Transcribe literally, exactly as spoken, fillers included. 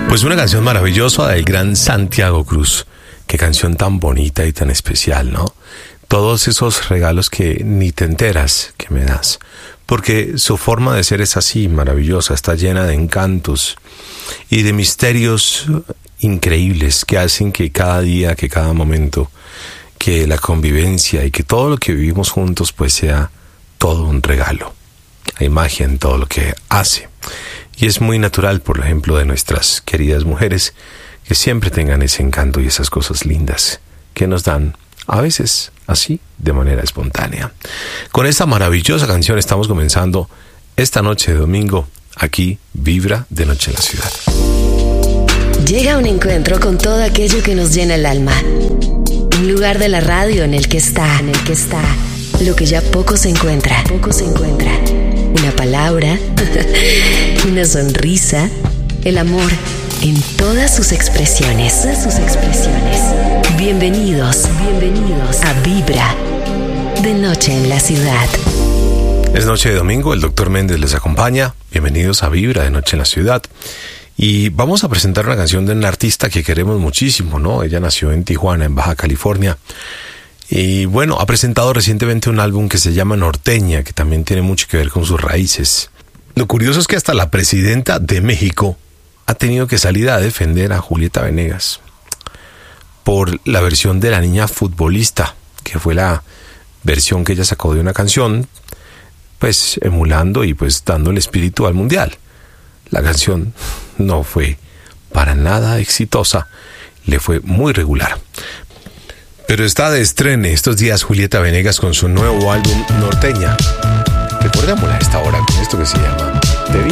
Pues una canción maravillosa del gran Santiago Cruz. Qué canción tan bonita y tan especial, ¿no? Todos esos regalos que ni te enteras que me das. Porque su forma de ser es así, maravillosa, está llena de encantos y de misterios increíbles que hacen que cada día, que cada momento, que la convivencia y que todo lo que vivimos juntos pues sea todo un regalo. Hay magia en todo lo que hace. Y es muy natural, por ejemplo, de nuestras queridas mujeres, que siempre tengan ese encanto y esas cosas lindas que nos dan, a veces así, de manera espontánea. Con esta maravillosa canción estamos comenzando esta noche de domingo, aquí, Vibra de Noche en la Ciudad. Llega un encuentro con todo aquello que nos llena el alma. Un lugar de la radio en el que está, en el que está, lo que ya poco se encuentra, poco se encuentra. Una palabra, una sonrisa, el amor en todas sus expresiones, todas sus expresiones. Bienvenidos, bienvenidos a Vibra de Noche en la Ciudad. Es noche de domingo, el doctor Méndez les acompaña. Bienvenidos a Vibra de Noche en la Ciudad. Y vamos a presentar una canción de una artista que queremos muchísimo, ¿no? Ella nació en Tijuana, en Baja California. Y bueno, ha presentado recientemente un álbum que se llama Norteña, que también tiene mucho que ver con sus raíces. Lo curioso es que hasta la presidenta de México ha tenido que salir a defender a Julieta Venegas por la versión de La Niña Futbolista, que fue la versión que ella sacó de una canción, pues emulando y pues dando el espíritu al mundial. La canción no fue para nada exitosa, le fue muy regular. Pero está de estreno estos días Julieta Venegas con su nuevo álbum Norteña. Recordémosla a esta hora con esto que se llama